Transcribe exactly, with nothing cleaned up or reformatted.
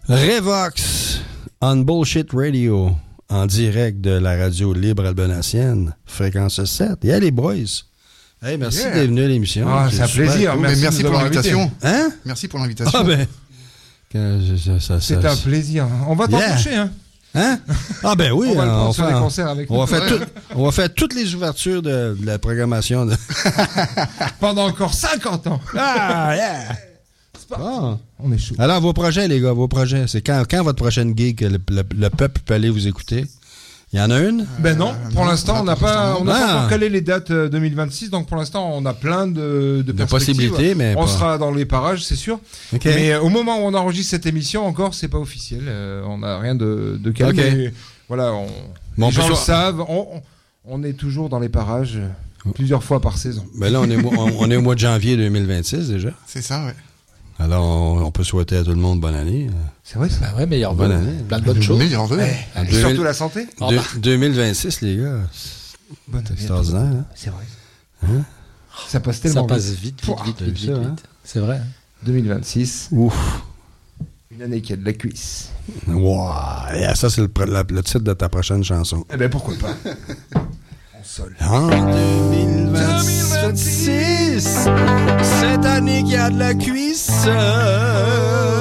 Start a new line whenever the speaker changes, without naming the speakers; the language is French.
Revox on Bullshit Radio, en direct de la radio libre albenacienne, fréquence sept. Yeah, les boys! Hey, merci
Yeah.
d'être venu à l'émission.
Ah, c'est un plaisir.
Cool.
Merci,
Mais merci
de nous
pour
avoir
l'invitation.
invités.
Hein?
Merci pour l'invitation.
Ah ben... que je- ça- ça-
C'est
ça-
un plaisir. On va
Yeah.
t'embaucher, hein.
Hein? Ah ben oui,
On va le
hein,
prendre
on,
sur
fait,
des concerts avec
on,
nous.
va faire
Ouais.
tout- on va faire toutes les ouvertures de, de la programmation. De...
Pendant encore cinquante ans.
Ah, yeah!
C'est pas-
Ah.
On est chaud.
Alors, vos projets, les gars, vos projets. C'est quand, quand votre prochaine gig que le, le- le peuple peut aller vous écouter? Il y en a une?
Ben non,
Euh,
pour
non,
l'instant,
non,
on n'a
pour
pas,
l'instant,
on n'a
non.
pas
Ah.
encore calé les dates euh, deux mille vingt-six, donc pour l'instant, on a plein de, de,
De
perspectives.
possibilités, mais
on
pas-
sera dans les parages, c'est sûr.
OK.
Mais euh, au moment où on enregistre cette émission, encore, c'est pas officiel. Euh, on n'a rien de, de calé.
OK.
Mais voilà, on,
Bon, on
les
peut
gens le
soit-
savent. On, on, on est toujours dans les parages euh, plusieurs fois par saison.
Ben là, on est, on, on est au mois de janvier deux mille vingt-six déjà.
C'est ça, ouais.
Alors, on, on peut souhaiter à tout le monde bonne année.
C'est vrai ça.
Ben ouais, meilleur
Bonne
vœu.
année.
Plein de bonnes choses.
Meilleur vœu.
En
Et
deux
surtout
mille
la santé.
Ah
deux-
bah.
deux mille vingt-six, les gars.
Bonne
C'est
année à
extraordinaire,
toi.
hein?
C'est vrai.
Hein?
Ça passe
Ça
tellement
passe
vite.
vite, vite,
Pouah,
vite,
t'as
vite,
vu
vite,
ça,
vite.
hein?
C'est vrai.
deux mille vingt-six,
Ouf.
une année qui a de la cuisse.
Wow. Yeah, ça, c'est le, pr- la- le titre de ta prochaine chanson.
Eh ben pourquoi pas. On sol.
En deux mille vingt-six, cette année qui a de la cuisse.